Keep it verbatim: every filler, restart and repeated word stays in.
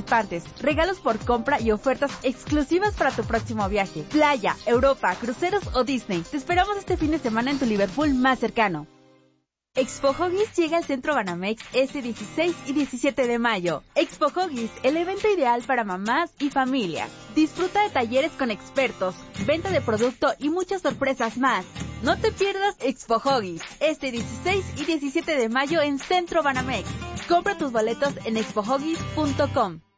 participantes, regalos por compra y ofertas exclusivas para tu próximo viaje. Playa, Europa, cruceros o Disney. Te esperamos este fin de semana en tu Liverpool más cercano. Expo Huggies llega al Centro Banamex este dieciséis y diecisiete de mayo. Expo Huggies, el evento ideal para mamás y familias. Disfruta de talleres con expertos, venta de producto y muchas sorpresas más. No te pierdas Expo Huggies, este dieciséis y diecisiete de mayo en Centro Banamex. Compra tus boletos en expo huggies punto com.